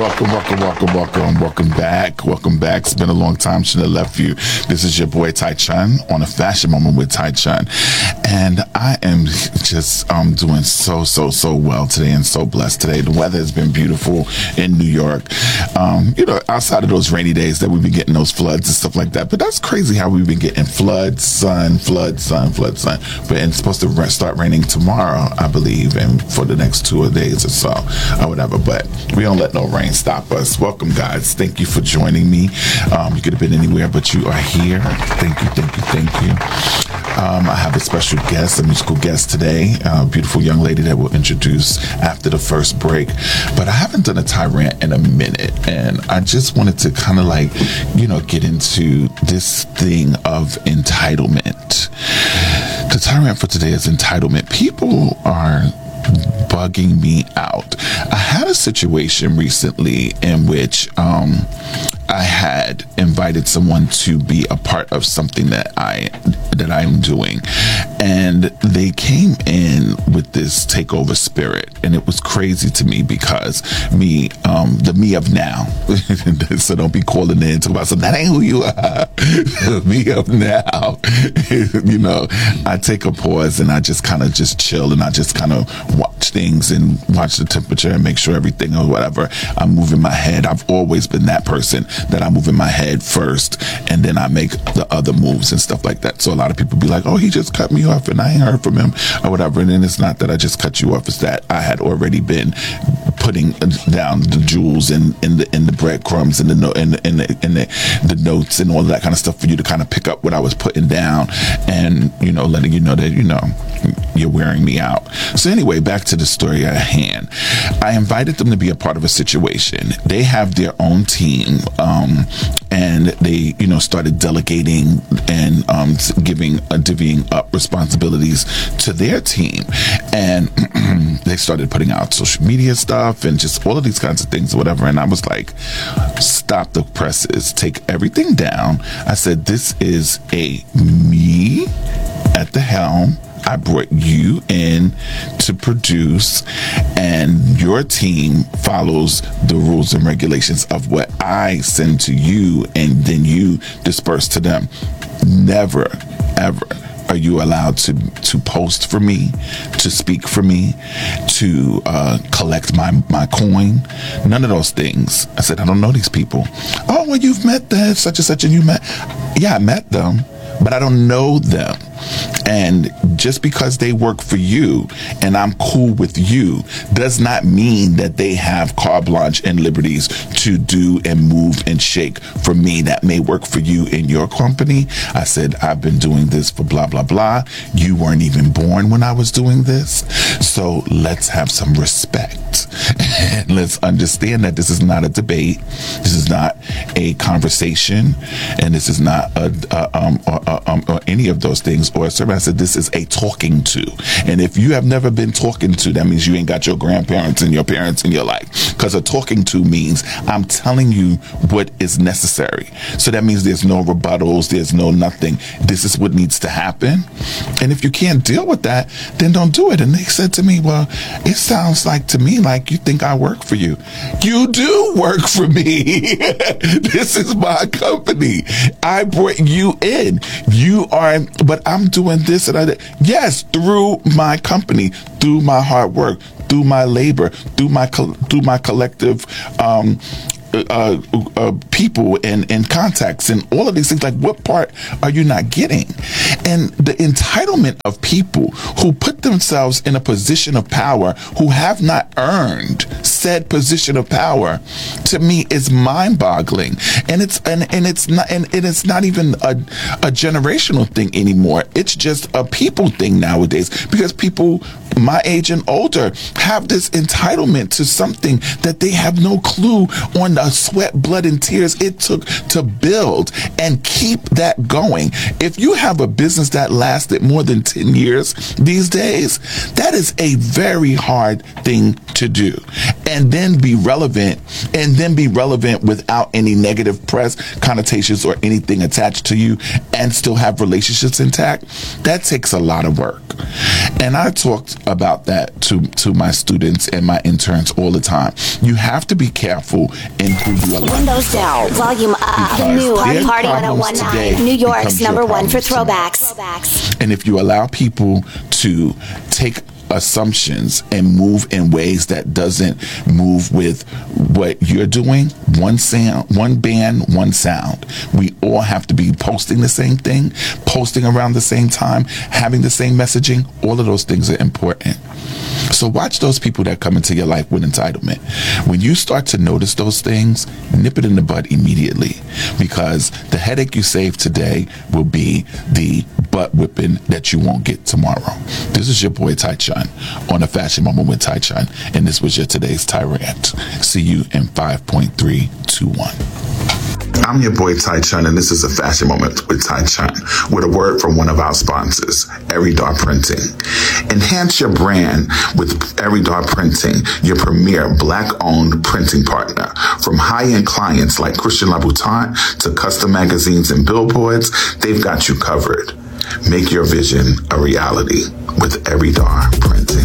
Welcome back. It's been a long time since I left you. This is your boy Tai Chun on a Fashion Moment with Tai Chun, and I am just doing so well today, and so blessed today. The weather has been beautiful in New York. Outside of those rainy days that we've been getting those floods and stuff like that, but that's crazy how we've been getting flood, sun. But it's supposed to start raining tomorrow, I believe, and for the next 2 days or so, or whatever. But we don't let no rain stop us. Welcome, guys. Thank you for joining me. You could have been anywhere, but you are here. Thank you. I have a special guest, a musical guest today, a beautiful young lady that we'll introduce after the first break. But I haven't done a Tyrant in a minute, and I just wanted to kind of get into this thing of entitlement. The Tyrant for today is entitlement. People are bugging me out. I had a situation recently in which I had invited someone to be a part of something that I'm doing, and they came in with this takeover spirit, and it was crazy to me because the me of now, so don't be calling in and talking about, so that ain't who you are. Me of now. I take a pause and I just kind of just chill, and I just kind of watch things and watch the temperature and make sure everything or whatever. I'm moving my head. I've always been that person that I move in my head first, and then I make the other moves and stuff like that. So a lot of people be like, oh, he just cut me off and I ain't heard from him or whatever. And then it's not that I just cut you off, it's that I had already been putting down the jewels and the breadcrumbs and the notes and all of that kind of stuff for you to kind of pick up what I was putting down, and letting you know that you're wearing me out. So anyway, back to the story at hand. I invited them to be a part of a situation. They have their own team, and they started delegating and divvying up responsibilities to their team, and they started putting out social media stuff and just all of these kinds of things or whatever. And I was like, stop the presses, take everything down. I said, this is me at the helm. I brought you in to produce, and your team follows the rules and regulations of what I send to you, and then you disperse to them. Never, ever are you allowed to post for me, to speak for me, to collect my coin. None of those things. I said, I don't know these people. Oh, well, you've met the such and such, and you met. Yeah, I met them, but I don't know them. And just because they work for you and I'm cool with you does not mean that they have carte blanche and liberties to do and move and shake for me that may work for you in your company. I said, I've been doing this for blah, blah, blah. You weren't even born when I was doing this. So let's have some respect. And let's understand that this is not a debate. This is not a conversation. And this is not or any of those things. Or I said, this is a talking to. And if you have never been talking to, that means you ain't got your grandparents and your parents in your life. Because a talking to means I'm telling you what is necessary. So that means there's no rebuttals, there's no nothing. This is what needs to happen. And if you can't deal with that, then don't do it. And they said to me, well, it sounds like to me like you think I work for you. You do work for me. This is my company. I brought you in. You are, but I'm doing this and that. Yes, through my company, through my hard work, through my labor, through my collective people and contacts and all of these things. Like, what part are you not getting? And the entitlement of people who put themselves in a position of power, who have not earned said position of power, to me is mind-boggling. And it's not even a generational thing anymore. It's just a people thing nowadays, because people my age and older have this entitlement to something that they have no clue on the sweat, blood, and tears it took to build and keep that going. If you have a business that lasted more than 10 years these days, that is a very hard thing to do. and then be relevant, without any negative press connotations or anything attached to you, and still have relationships intact, that takes a lot of work. And I talked about that to my students and my interns all the time. You have to be careful in who you allow. Windows down, volume up. The new Party 1019, New York's #1 for throwbacks. And if you allow people to take assumptions and move in ways that doesn't move with what you're doing, one sound, one band, one sound. We all have to be posting the same thing, posting around the same time, having the same messaging. All of those things are important. So watch those people that come into your life with entitlement. When you start to notice those things, nip it in the bud immediately, because the headache you save today will be the butt whipping that you won't get tomorrow. This is your boy Tai Chun on A Fashion Moment with Tai Chun, and this was your today's Tyrant. See you in 5.321. I'm your boy Tai Chun, and this is A Fashion Moment with Tai Chun, with a word from one of our sponsors, Eridar Printing. Enhance your brand with Eridar Printing, your premier Black-owned printing partner. From high-end clients like Christian Louboutin to custom magazines and billboards, they've got you covered. Make your vision a reality with Eridar Printing.